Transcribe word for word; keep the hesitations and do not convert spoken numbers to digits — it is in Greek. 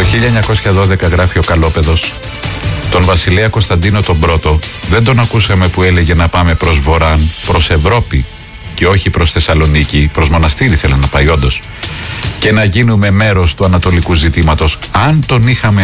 Το χίλια εννιακόσια δώδεκα γράφει ο Καλόπεδος, τον βασιλέα Κωνσταντίνο τον Πρώτο δεν τον ακούσαμε που έλεγε να πάμε προς Βορράν, προς Ευρώπη και όχι προς Θεσσαλονίκη, προς μοναστήρι θέλει να πάει όντως, και να γίνουμε μέρος του ανατολικού ζητήματος. Αν τον είχαμε